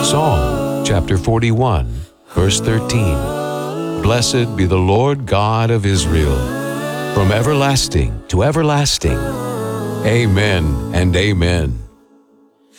Psalm chapter 41, verse 13. Blessed be the Lord God of Israel, from everlasting to everlasting. Amen and amen.